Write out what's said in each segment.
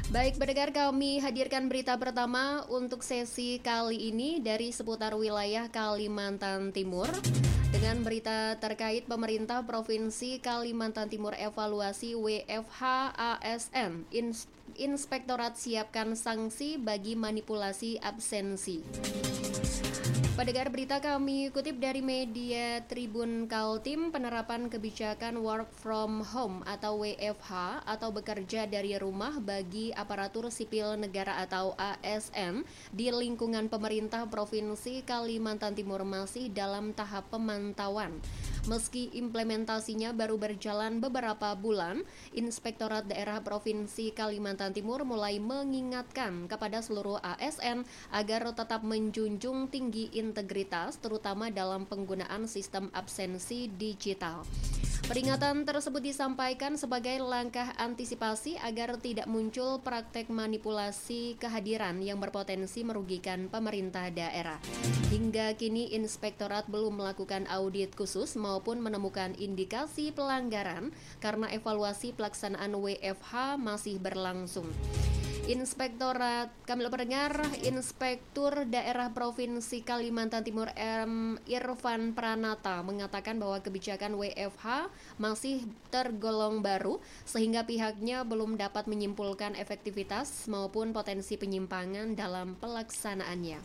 Baik, pendengar, kami hadirkan berita pertama untuk sesi kali ini dari seputar wilayah Kalimantan Timur. Dengan berita terkait pemerintah Provinsi Kalimantan Timur evaluasi WFH ASN, Inspektorat siapkan sanksi bagi manipulasi absensi. Pendengar, berita kami kutip dari media Tribun Kaltim. Penerapan kebijakan work from home atau WFH atau bekerja dari rumah bagi aparatur sipil negara atau ASN di lingkungan pemerintah Provinsi Kalimantan Timur masih dalam tahap pemantauan. Meski implementasinya baru berjalan beberapa bulan, Inspektorat Daerah Provinsi Kalimantan Timur mulai mengingatkan kepada seluruh ASN agar tetap menjunjung tinggi integritas, terutama dalam penggunaan sistem absensi digital. Peringatan tersebut disampaikan sebagai langkah antisipasi agar tidak muncul praktek manipulasi kehadiran yang berpotensi merugikan pemerintah daerah. Hingga kini Inspektorat belum melakukan audit khusus maupun menemukan indikasi pelanggaran karena evaluasi pelaksanaan WFH masih berlangsung. Inspektorat, kami pendengar, Inspektur Daerah Provinsi Kalimantan Timur Irfan Pranata mengatakan bahwa kebijakan WFH masih tergolong baru sehingga pihaknya belum dapat menyimpulkan efektivitas maupun potensi penyimpangan dalam pelaksanaannya.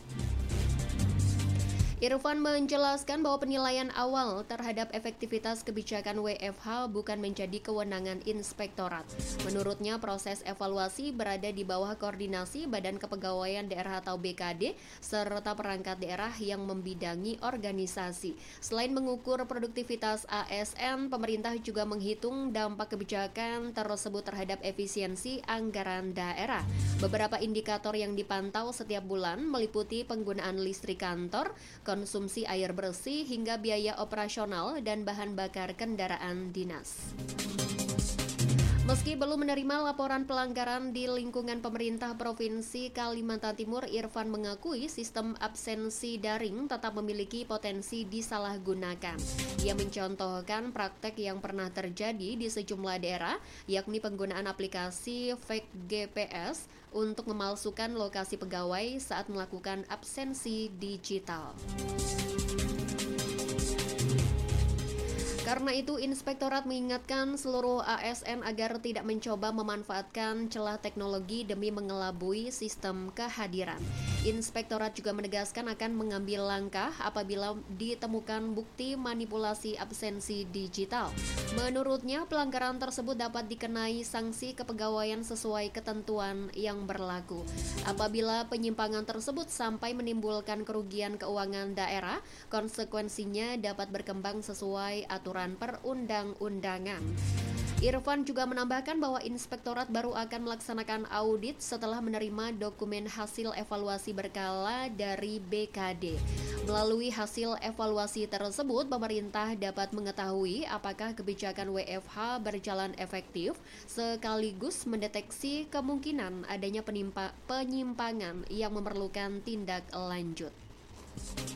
Irfan menjelaskan bahwa penilaian awal terhadap efektivitas kebijakan WFH bukan menjadi kewenangan inspektorat. Menurutnya, proses evaluasi berada di bawah koordinasi Badan Kepegawaian Daerah atau BKD serta perangkat daerah yang membidangi organisasi. Selain mengukur produktivitas ASN, pemerintah juga menghitung dampak kebijakan tersebut terhadap efisiensi anggaran daerah. Beberapa indikator yang dipantau setiap bulan meliputi penggunaan listrik kantor, konsumsi air bersih hingga biaya operasional dan bahan bakar kendaraan dinas. Meski belum menerima laporan pelanggaran di lingkungan pemerintah Provinsi Kalimantan Timur, Irfan mengakui sistem absensi daring tetap memiliki potensi disalahgunakan. Ia mencontohkan praktek yang pernah terjadi di sejumlah daerah, yakni penggunaan aplikasi fake GPS untuk memalsukan lokasi pegawai saat melakukan absensi digital. Karena itu, Inspektorat mengingatkan seluruh ASN agar tidak mencoba memanfaatkan celah teknologi demi mengelabui sistem kehadiran. Inspektorat juga menegaskan akan mengambil langkah apabila ditemukan bukti manipulasi absensi digital. Menurutnya, pelanggaran tersebut dapat dikenai sanksi kepegawaian sesuai ketentuan yang berlaku. Apabila penyimpangan tersebut sampai menimbulkan kerugian keuangan daerah, konsekuensinya dapat berkembang sesuai aturan perundang-undangan. Irfan juga menambahkan bahwa Inspektorat baru akan melaksanakan audit setelah menerima dokumen hasil evaluasi berkala dari BKD. Melalui hasil evaluasi tersebut, pemerintah dapat mengetahui apakah kebijakan WFH berjalan efektif, sekaligus mendeteksi kemungkinan adanya penyimpangan yang memerlukan tindak lanjut.